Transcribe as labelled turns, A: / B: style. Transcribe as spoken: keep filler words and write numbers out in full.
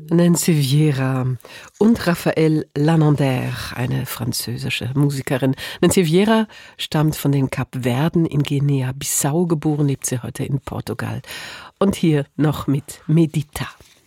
A: Nancy Vieira und Raphael Lanander, eine französische Musikerin. Nancy Vieira stammt von den Kapverden in Guinea-Bissau, geboren, lebt sie heute in Portugal. Und hier noch mit Medita.